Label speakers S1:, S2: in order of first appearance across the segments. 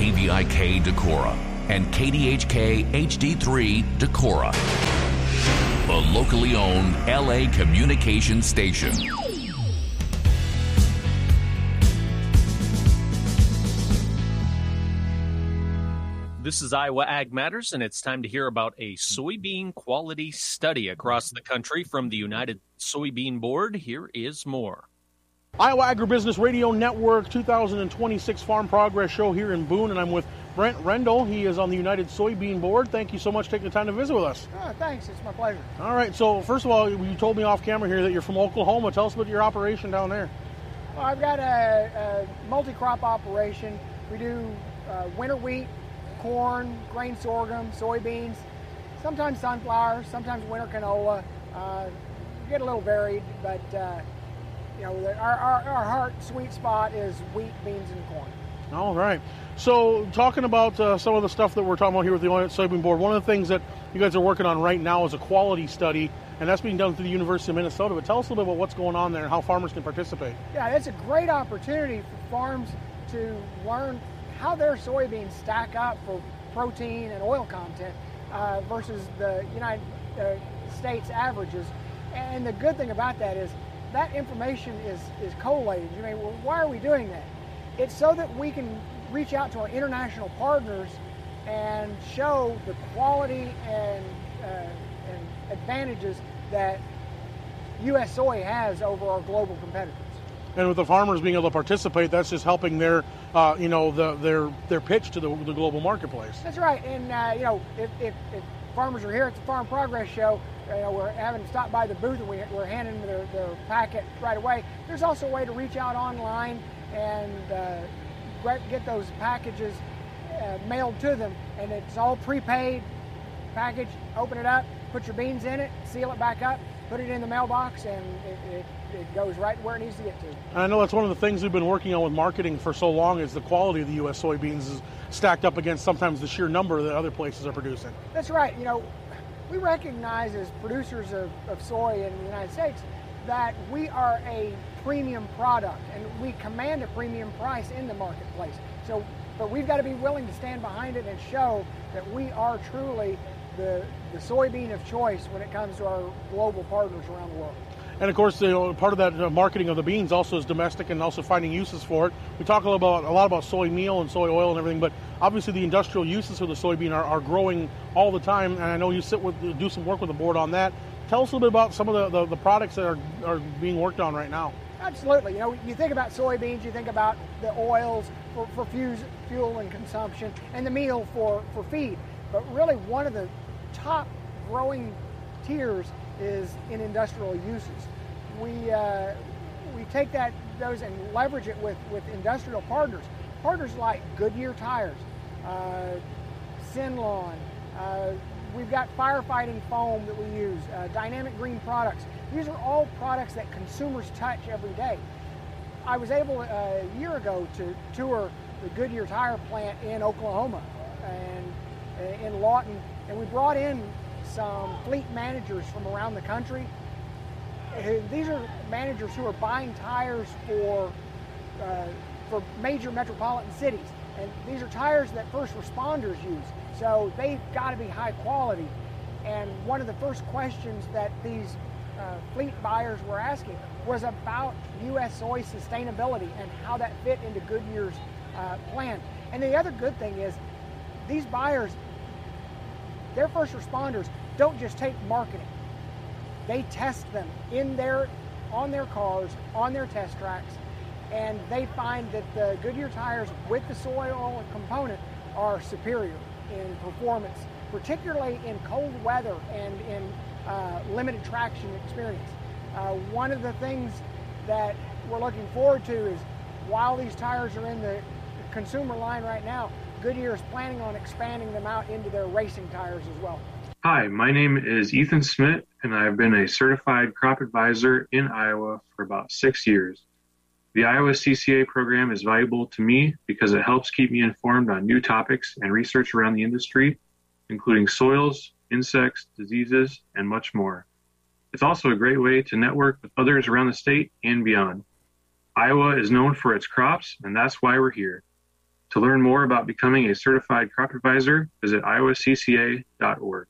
S1: KVIK Decorah and KDHK HD3 Decorah, the locally owned LA communication station.
S2: This is Iowa Ag Matters, and it's time to hear about a soybean quality study across the country from the United Soybean Board. Here is more.
S3: Iowa Agribusiness Radio Network 2026 Farm Progress Show here in Boone, and I'm with Brent Rendell. He is on the United Soybean Board. Thank you so much for taking the time to visit with us.
S4: Thanks. It's my pleasure.
S3: All right. So first of all, you told me off camera here that you're from Oklahoma. Tell us about your operation down there.
S4: Well, I've got a multi-crop operation. We do winter wheat, corn, grain sorghum, soybeans, sometimes sunflowers, sometimes winter canola. We get a little varied, but our heart sweet spot is wheat, beans, and corn.
S3: All right. So talking about some of the stuff that we're talking about here with the United Soybean Board, one of the things that you guys are working on right now is a quality study, and that's being done through the University of Minnesota. But tell us a little bit about what's going on there and how farmers can participate.
S4: Yeah, it's a great opportunity for farms to learn how their soybeans stack up for protein and oil content versus the United States averages. And the good thing about that is that information is collated. You mean, well, why are we doing that? It's so that we can reach out to our international partners and show the quality and advantages that U.S. soy has over our global competitors.
S3: And with the farmers being able to participate, that's just helping their pitch to the global marketplace.
S4: That's right. And if farmers are here at the Farm Progress Show, we're having them stop by the booth and we're handing them their packet right away. There's also a way to reach out online and get those packages mailed to them, and it's all prepaid package. Open it up, put your beans in it, seal it back up, put it in the mailbox, and it goes right where it needs to get to.
S3: And I know that's one of the things we've been working on with marketing for so long is the quality of the U.S. soybeans is stacked up against sometimes the sheer number that other places are producing.
S4: That's right. We recognize as producers of soy in the United States that we are a premium product and we command a premium price in the marketplace. But we've got to be willing to stand behind it and show that we are truly the soybean of choice when it comes to our global partners around the world.
S3: And of course, part of that marketing of the beans also is domestic and also finding uses for it. We talk a lot about soy meal and soy oil and everything, but obviously the industrial uses of the soybean are growing all the time. And I know you do some work with the board on that. Tell us a little bit about some of the products that are being worked on right now.
S4: Absolutely. You think about soybeans, you think about the oils for fuel and consumption, and the meal for feed. But really, one of the top growing tiers is in industrial uses. We take those and leverage it with industrial partners like Goodyear tires, Synlon. We've got firefighting foam that we use, Dynamic Green products. These are all products that consumers touch every day. I was able a year ago to tour the Goodyear tire plant in Oklahoma and in Lawton, and we brought in some fleet managers from around the country. These are managers who are buying tires for major metropolitan cities, and these are tires that first responders use, so they've got to be high quality. And one of the first questions that these fleet buyers were asking was about U.S. soy sustainability and how that fit into Goodyear's plan. And the other good thing is these buyers, their first responders, don't just take marketing. They test them on their cars, on their test tracks, and they find that the Goodyear tires with the soy oil component are superior in performance, particularly in cold weather and in limited traction experience. One of the things that we're looking forward to is while these tires are in the consumer line right now, Goodyear is planning on expanding them out into their racing tires as well.
S5: Hi, my name is Ethan Smith, and I've been a certified crop advisor in Iowa for about 6 years. The Iowa CCA program is valuable to me because it helps keep me informed on new topics and research around the industry, including soils, insects, diseases, and much more. It's also a great way to network with others around the state and beyond. Iowa is known for its crops, and that's why we're here. To learn more about becoming a certified crop advisor, visit iowacca.org.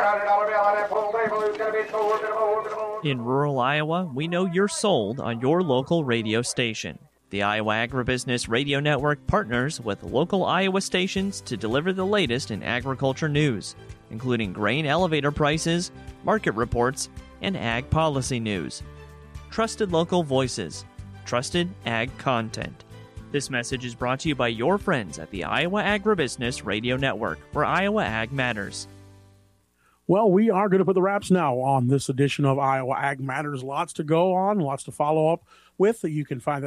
S6: In rural Iowa, we know you're sold on your local radio station. The Iowa Agribusiness Radio Network partners with local Iowa stations to deliver the latest in agriculture news, including grain elevator prices, market reports, and ag policy news. Trusted local voices, trusted ag content. This message is brought to you by your friends at the Iowa Agribusiness Radio Network, where Iowa Ag matters.
S3: Well, we are going to put the wraps now on this edition of Iowa Ag Matters. Lots to go on, lots to follow up with. You can find that